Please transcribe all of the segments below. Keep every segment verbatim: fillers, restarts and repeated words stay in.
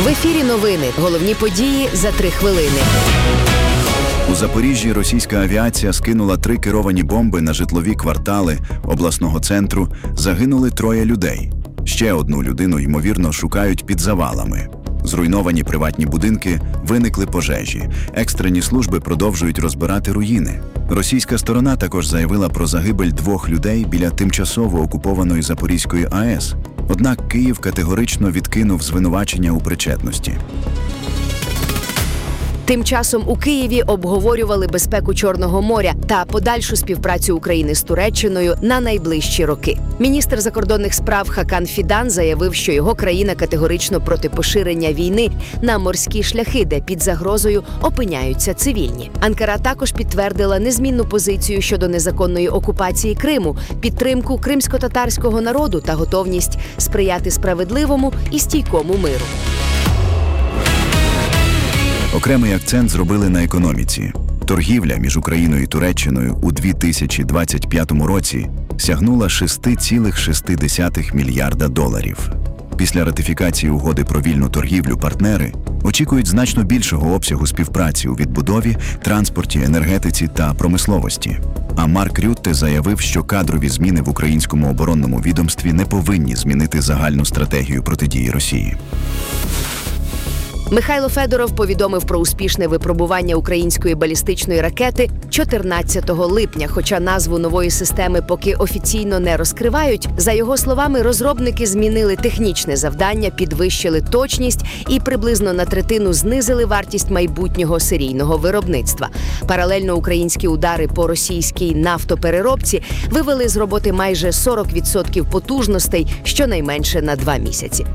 В ефірі новини. Головні події за три хвилини. У Запоріжжі російська авіація скинула три керовані бомби на житлові квартали обласного центру. Загинули троє людей. Ще одну людину, ймовірно, шукають під завалами. Зруйновані приватні будинки, виникли пожежі. Екстрені служби продовжують розбирати руїни. Російська сторона також заявила про загибель двох людей біля тимчасово окупованої Запорізької АЕС. Однак Київ категорично відкинув звинувачення у причетності. Тим часом у Києві обговорювали безпеку Чорного моря та подальшу співпрацю України з Туреччиною на найближчі роки. Міністр закордонних справ Хакан Фідан заявив, що його країна категорично проти поширення війни на морські шляхи, де під загрозою опиняються цивільні. Анкара також підтвердила незмінну позицію щодо незаконної окупації Криму, підтримку кримсько-татарського народу та готовність сприяти справедливому і стійкому миру. Окремий акцент зробили на економіці. Торгівля між Україною і Туреччиною у дві тисячі двадцять п'ятому році сягнула шість цілих шість десятих мільярда доларів. Після ратифікації угоди про вільну торгівлю партнери очікують значно більшого обсягу співпраці у відбудові, транспорті, енергетиці та промисловості. А Марк Рютте заявив, що кадрові зміни в українському оборонному відомстві не повинні змінити загальну стратегію протидії Росії. Михайло Федоров повідомив про успішне випробування української балістичної ракети чотирнадцятого липня, хоча назву нової системи поки офіційно не розкривають. За його словами, розробники змінили технічне завдання, підвищили точність і приблизно на третину знизили вартість майбутнього серійного виробництва. Паралельно українські удари по російській нафтопереробці вивели з роботи майже сорок відсотків потужностей, щонайменше на два місяці.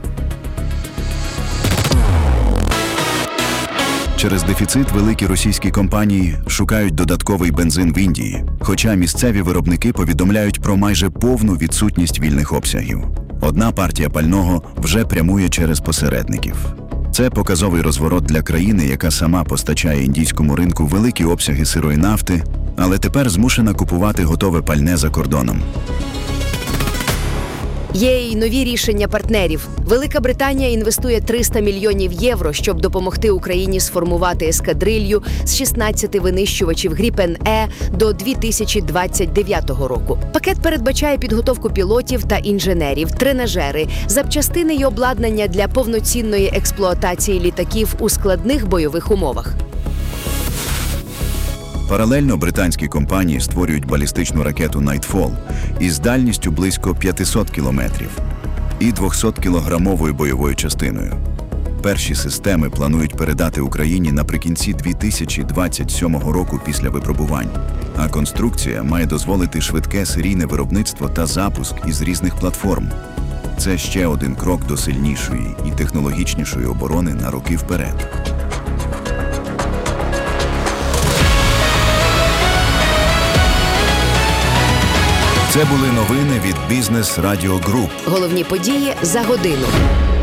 Через дефіцит великі російські компанії шукають додатковий бензин в Індії, хоча місцеві виробники повідомляють про майже повну відсутність вільних обсягів. Одна партія пального вже прямує через посередників. Це показовий розворот для країни, яка сама постачає індійському ринку великі обсяги сирої нафти, але тепер змушена купувати готове пальне за кордоном. Є й нові рішення партнерів. Велика Британія інвестує триста мільйонів євро, щоб допомогти Україні сформувати ескадрилью з шістнадцяти винищувачів Гріпен-Е до дві тисячі двадцять дев'ятого року. Пакет передбачає підготовку пілотів та інженерів, тренажери, запчастини й обладнання для повноцінної експлуатації літаків у складних бойових умовах. Паралельно британські компанії створюють балістичну ракету Nightfall із дальністю близько п'ятсот кілометрів і двохсоткілограмовою бойовою частиною. Перші системи планують передати Україні наприкінці дві тисячі двадцять сьомого року після випробувань, а конструкція має дозволити швидке серійне виробництво та запуск із різних платформ. Це ще один крок до сильнішої і технологічнішої оборони на роки вперед. Це були новини від Бізнес Радіо Груп. Головні події за годину.